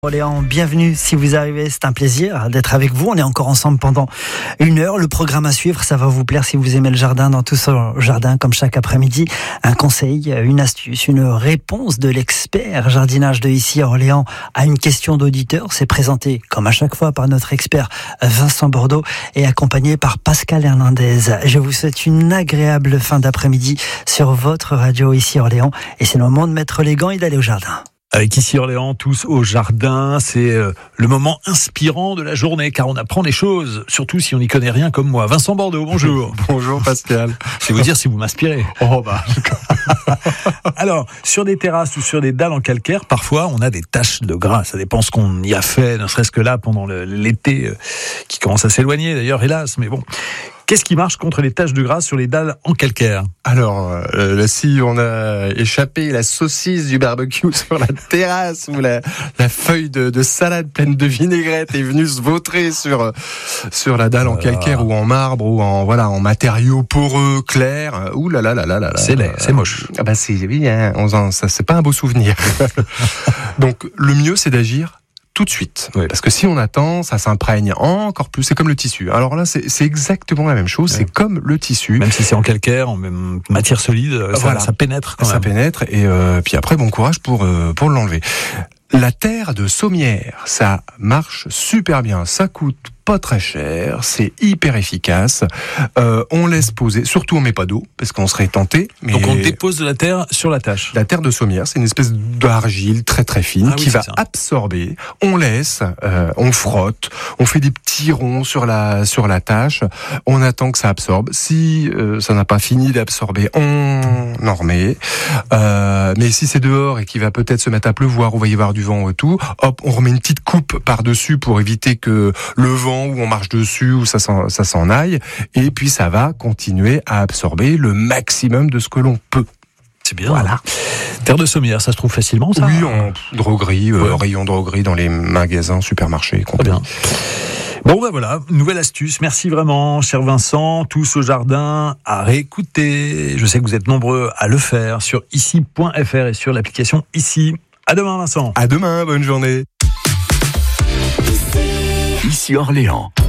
Orléans, bienvenue si vous arrivez, c'est un plaisir d'être avec vous. On est encore ensemble pendant 1 heure. Le programme à suivre, ça va vous plaire si vous aimez le jardin. Dans Tous au jardin, comme chaque après-midi, un conseil, une astuce, une réponse de l'expert jardinage de ici à Orléans à une question d'auditeur. C'est présenté comme à chaque fois par notre expert Vincent Bordeaux et accompagné par Pascal Hernandez. Je vous souhaite une agréable fin d'après-midi sur votre radio ici à Orléans et c'est le moment de mettre les gants et d'aller au jardin. Avec ici Orléans, tous au jardin, c'est le moment inspirant de la journée, car on apprend des choses, surtout si on n'y connaît rien comme moi. Vincent Bordeaux, bonjour. Bonjour Pascal. Je vais vous dire si vous m'inspirez. Oh bah. Alors, sur des terrasses ou sur des dalles en calcaire, parfois on a des taches de gras. Ça dépend ce qu'on y a fait, ne serait-ce que là pendant l'été qui commence à s'éloigner d'ailleurs, hélas, mais bon. Qu'est-ce qui marche contre les taches de gras sur les dalles en calcaire ? Alors, si on a échappé la saucisse du barbecue sur la terrasse ou la feuille de salade pleine de vinaigrette est venue se vautrer sur la dalle en calcaire ou en marbre ou en matériaux poreux clairs, ouh là là là là là. C'est laid, c'est moche. Ah bah c'est oui, hein, ça c'est pas un beau souvenir. Donc le mieux c'est d'agir tout de suite. Oui. Parce que si on attend, ça s'imprègne encore plus. C'est comme le tissu. Alors là, c'est exactement la même chose. Oui. C'est comme le tissu. Même si c'est en calcaire, en même matière solide, ça pénètre quand même. Ça pénètre et puis après, bon courage pour l'enlever. La terre de sommière, ça marche super bien. Ça coûte pas très cher, c'est hyper efficace. On laisse poser, surtout on met pas d'eau parce qu'on serait tenté. Mais donc on dépose de la terre sur la tâche. La terre de sommière, c'est une espèce d'argile très très fine qui va absorber. On laisse, on frotte, on fait des petits ronds sur la tâche. On attend que ça absorbe. Si ça n'a pas fini d'absorber, on en remet. Mais si c'est dehors et qu'il va peut-être se mettre à pleuvoir, ou va y avoir du vent et tout, hop, on remet une petite coupe par-dessus pour éviter que le vent où on marche dessus, où ça s'en aille, et puis ça va continuer à absorber le maximum de ce que l'on peut. C'est bien. Voilà. Terre de sommière, ça se trouve facilement, ça ? Oui, en droguerie, rayon droguerie dans les magasins, supermarchés. Très bien. Bon ben voilà, nouvelle astuce. Merci vraiment, cher Vincent. Tous au jardin à réécouter. Je sais que vous êtes nombreux à le faire sur ici.fr et sur l'application Ici. À demain, Vincent. À demain, bonne journée. Ici Orléans.